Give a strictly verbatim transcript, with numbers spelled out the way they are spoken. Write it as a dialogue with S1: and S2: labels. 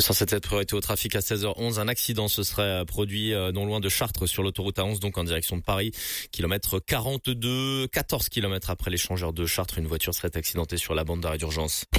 S1: Sur cette priorité au trafic à seize heures onze, un accident se serait produit non loin de Chartres sur l'autoroute A onze, donc en direction de Paris. Kilomètre quarante-deux, quatorze kilomètres après l'échangeur de Chartres, une voiture serait accidentée sur la bande d'arrêt d'urgence.